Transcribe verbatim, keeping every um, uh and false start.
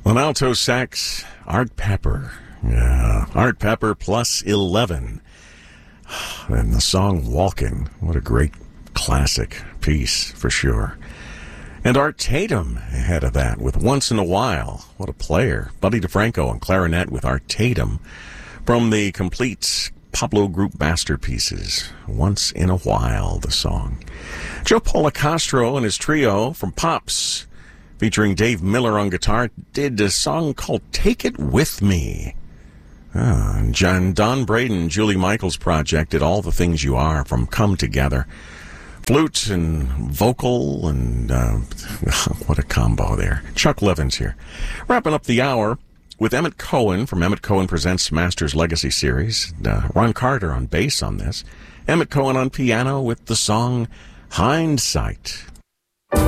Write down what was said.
On alto sax, Art Pepper. Yeah, Art Pepper plus eleven. And the song Walkin'. What a great classic piece, for sure. And Art Tatum ahead of that with Once in a While. What a player. Buddy DeFranco on clarinet with Art Tatum from the complete Pablo Group masterpieces. Once in a While, the song. Joe Policastro and his trio from Pops, featuring Dave Miller on guitar, did a song called Take It With Me. Ah, and John, Don Braden, Julie Michaels project did All the Things You Are from Come Together. Flute and vocal, and uh, what a combo there. Chuck Levins here. Wrapping up the hour with Emmett Cohen from Emmett Cohen Presents Masters Legacy Series. Uh, Ron Carter on bass on this. Emmett Cohen on piano with the song Hindsight.